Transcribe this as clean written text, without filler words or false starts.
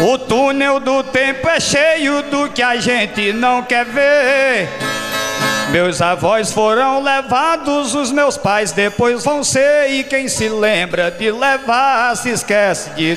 O túnel do tempo é cheio do que a gente não quer ver. Meus avós foram levados, os meus pais depois vão ser. E quem se lembra de levar se esquece de